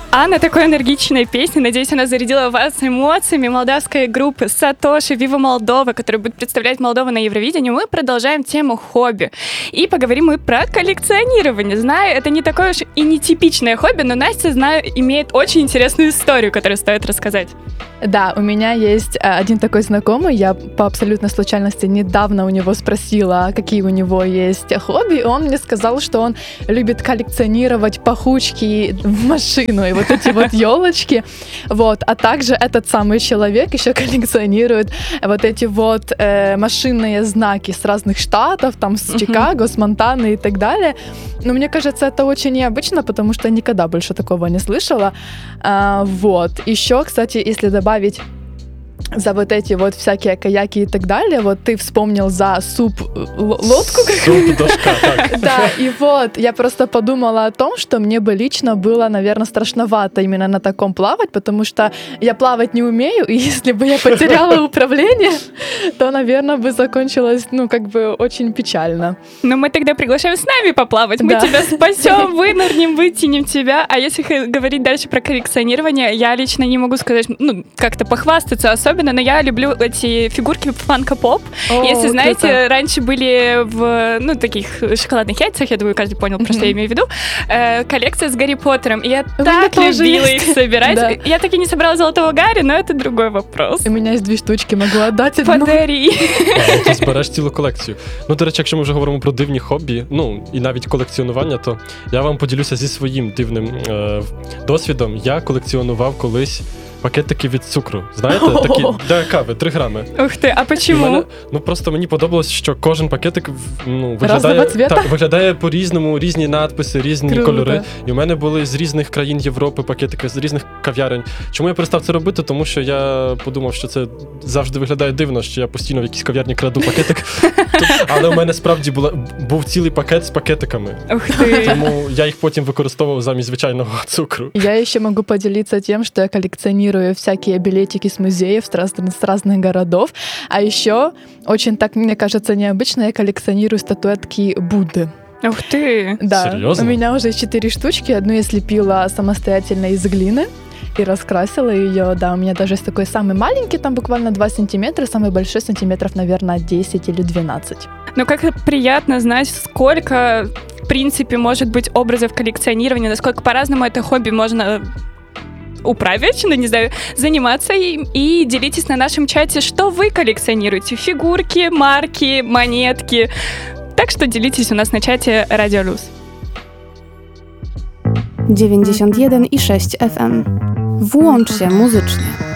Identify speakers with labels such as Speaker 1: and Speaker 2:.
Speaker 1: А на такой энергичной песне, надеюсь, она зарядила вас эмоциями, молдавской группы Сатоши Вива Молдова, которая будет представлять Молдову на Евровидении, мы продолжаем тему хобби. И поговорим мы про коллекционирование. Знаю, это не такое уж и нетипичное хобби, но Настя, знаю, имеет очень интересную историю, которую стоит рассказать.
Speaker 2: Да, у меня есть один такой знакомый, я по абсолютной случайности недавно у него спросила, какие у него есть хобби, и он мне сказал, что он любит коллекционировать пахучки в машину и вот эти вот елочки, вот, а также этот самый человек еще коллекционирует вот эти вот машинные знаки с разных штатов, там с Чикаго, с Монтаны и так далее, но мне кажется, это очень необычно, потому что я никогда больше такого не слышала, вот, еще, кстати, если добавить за вот эти вот всякие каяки и так далее, вот ты вспомнил за суп-лодку.
Speaker 3: Суп-дошка, так.
Speaker 2: Да, и вот я просто подумала о том, что мне бы лично было, наверное, страшновато именно на таком плавать, потому что я плавать не умею, и если бы я потеряла управление, то, наверное, бы закончилось, ну, как бы очень печально.
Speaker 1: Но мы тогда приглашаем с нами поплавать, мы тебя спасем, вынырнем, вытянем тебя. А если говорить дальше про коллекционирование, я лично не могу сказать, ну, как-то похвастаться особенно, но я люблю эти фигурки фанко-поп. Если знаете, круто. Раньше были в, ну, таких шоколадных яйцах, я думаю, каждый понял, про что я имею в виду, коллекция с Гарри Поттером. И я так любила их собирать. Да. Я так и не собрала золотого Гарри, но это другой вопрос.
Speaker 2: У мене є 2 штучки, могу отдати.
Speaker 1: Подари.
Speaker 3: Ти збереш цілу колекцію. Ну, до речі, якщо ми вже говоримо про дивні хобі, ну, і навіть колекціонування, то я вам поділюся зі своїм дивним досвідом. Я колекціонував колись пакетики від цукру. Знаєте, такі для кави, 3 грами.
Speaker 1: Ух ти, а почему?
Speaker 3: Ну, просто мені подобалось, що кожен пакетик, ну, виглядає по-різному, різні надписи, різні кольори. І у мене були з різних країн Європи пакетики, з різних кав'ярень. Чому я перестав це робити? Тому що я подумав, що це завжди виглядає дивно, що я постійно в якійсь кав'ярні краду пакетик. Але у мене справді був цілий пакет з пакетиками.
Speaker 1: Ух ти.
Speaker 3: Тому я їх потім використовував замість звичайного цукру.
Speaker 2: Я ще можу поділитися тим, що я колекціоную всякие билетики с музеев, с разных городов. А еще, очень так, мне кажется, необычно, я коллекционирую статуэтки Будды.
Speaker 1: Ух ты!
Speaker 2: Да.
Speaker 3: Серьезно?
Speaker 2: У меня уже 4 штучки. Одну я слепила самостоятельно из глины и раскрасила ее. Да, у меня даже есть такой самый маленький, там буквально 2 сантиметра, самый большой сантиметров, наверное, 10 или 12.
Speaker 1: Ну, как приятно знать, сколько, в принципе, может быть образов коллекционирования, насколько по-разному это хобби можно управить, ну, не знаю, заниматься им, и делитесь на нашем чате, что вы коллекционируете. Фигурки, марки, монетки. Так что делитесь у нас на чате Радио Люз.
Speaker 4: 91,6 FM. Włącz się muzycznie.